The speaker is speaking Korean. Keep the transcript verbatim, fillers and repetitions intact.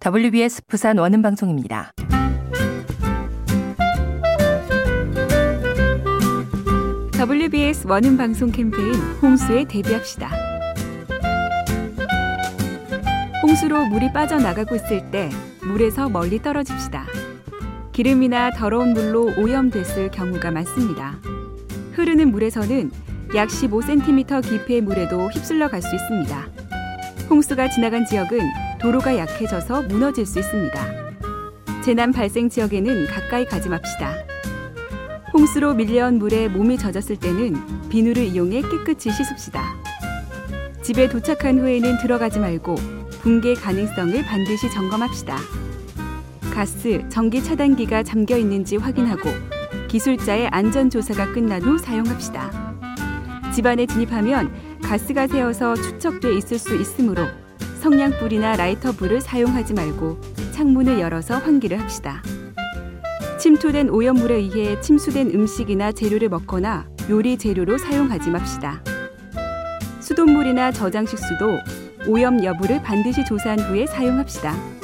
더블유비에스 부산 원음방송입니다. 더블유비에스 원음방송 캠페인 홍수에 대비합시다. 홍수로 물이 빠져나가고 있을 때 물에서 멀리 떨어집시다. 기름이나 더러운 물로 오염됐을 경우가 많습니다. 흐르는 물에서는 약 십오 센티미터 깊이의 물에도 휩쓸려 갈 수 있습니다. 홍수가 지나간 지역은 도로가 약해져서 무너질 수 있습니다. 재난 발생 지역에는 가까이 가지 맙시다. 홍수로 밀려온 물에 몸이 젖었을 때는 비누를 이용해 깨끗이 씻읍시다. 집에 도착한 후에는 들어가지 말고 붕괴 가능성을 반드시 점검합시다. 가스, 전기 차단기가 잠겨 있는지 확인하고 기술자의 안전조사가 끝난 후 사용합시다. 집안에 진입하면 가스가 새어서 축적돼 있을 수 있으므로 성냥불이나 라이터불을 사용하지 말고 창문을 열어서 환기를 합시다. 침투된 오염물에 의해 침수된 음식이나 재료를 먹거나 요리 재료로 사용하지 맙시다. 수돗물이나 저장식 수도 오염 여부를 반드시 조사한 후에 사용합시다.